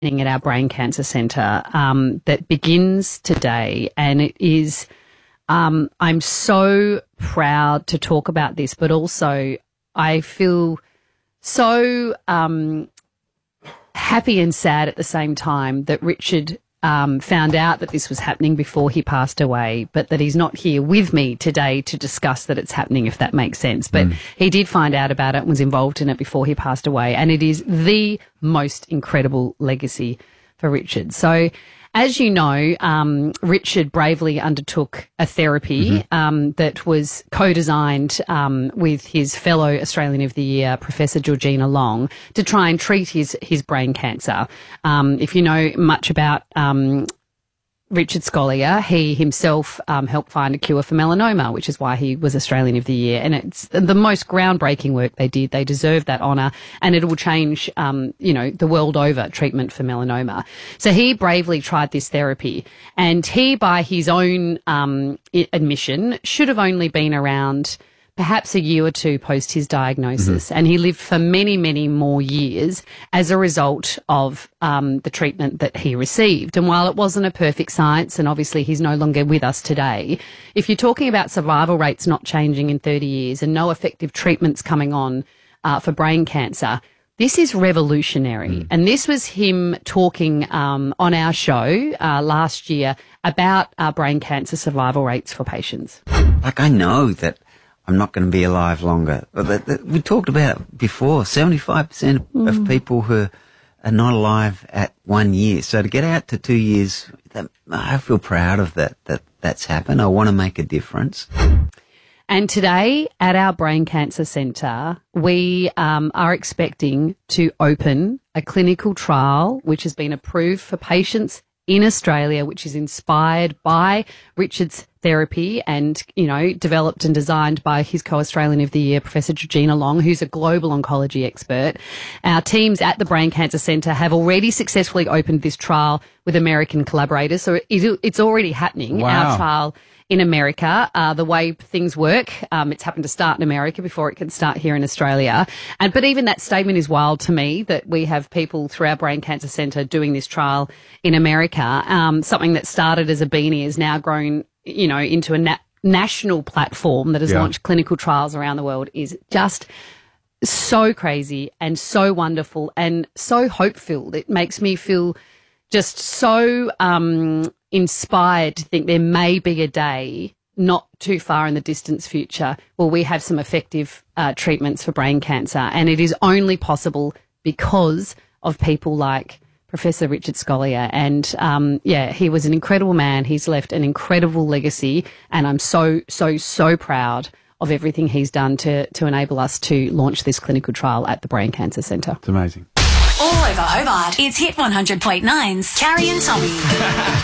at our Brain Cancer Centre that begins today, and it is I'm so proud to talk about this, but also I feel so happy and sad at the same time that Richard found out that this was happening before he passed away, but that he's not here with me today to discuss that it's happening, if that makes sense. But he did find out about it and was involved in it before he passed away, and it is the most incredible legacy for Richard. So, as you know, Richard bravely undertook a therapy that was co-designed with his fellow Australian of the Year, Professor Georgina Long, to try and treat his brain cancer. If you know much about Richard Scolyer, he himself helped find a cure for melanoma, which is why he was Australian of the Year. And it's the most groundbreaking work they did. They deserve that honour, and it will change, the world over treatment for melanoma. So he bravely tried this therapy, and he, by his own admission, should have only been around perhaps a year or two post his diagnosis, and he lived for many, many more years as a result of the treatment that he received. And while it wasn't a perfect science, and obviously he's no longer with us today, if you're talking about survival rates not changing in 30 years and no effective treatments coming on for brain cancer, this is revolutionary. And this was him talking on our show last year about brain cancer survival rates for patients. Like, I know that I'm not going to be alive longer. We talked about before, 75% of people who are not alive at 1 year. So to get out to 2 years, I feel proud of that's happened. I want to make a difference. And today at our Brain Cancer Centre, we are expecting to open a clinical trial which has been approved for patients in Australia, which is inspired by Richard's therapy and, developed and designed by his co-Australian of the Year, Professor Georgina Long, who's a global oncology expert. Our teams at the Brain Cancer Centre have already successfully opened this trial with American collaborators. So it's already happening. Wow. Our trial in America, the way things work, it's happened to start in America before it can start here in Australia. But even that statement is wild to me, that we have people through our Brain Cancer Centre doing this trial in America. Something that started as a beanie has now grown, into a national platform that has launched clinical trials around the world. Is just so crazy and so wonderful and so hope-filled. It makes me feel just so inspired to think there may be a day not too far in the distant future where we have some effective treatments for brain cancer. And it is only possible because of people like Professor Richard Scolyer. And, he was an incredible man. He's left an incredible legacy. And I'm so, so, so proud of everything he's done to enable us to launch this clinical trial at the Brain Cancer Centre. It's amazing. All over Hobart, it's Hit 100.9's Carrie and Tommy.